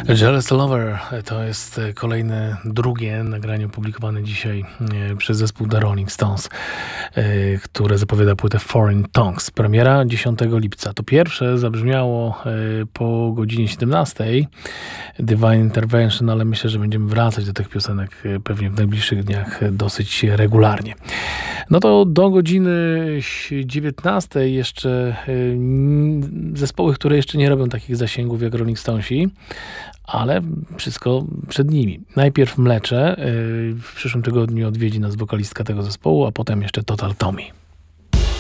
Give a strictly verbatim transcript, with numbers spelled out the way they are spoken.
Jealous Lover to jest kolejne, drugie nagranie opublikowane dzisiaj e, przez zespół The Rolling Stones, e, które zapowiada płytę Foreign Tongues. Premiera dziesiątego lipca. To pierwsze zabrzmiało e, po godzinie siedemnastej, Divine Intervention, ale myślę, że będziemy wracać do tych piosenek e, pewnie w najbliższych dniach dosyć regularnie. No to do godziny dziewiętnastej jeszcze e, zespoły, które jeszcze nie robią takich zasięgów jak Rolling Stonesi, ale wszystko przed nimi. Najpierw Mlecze, w przyszłym tygodniu odwiedzi nas wokalistka tego zespołu, a potem jeszcze Total Tommy.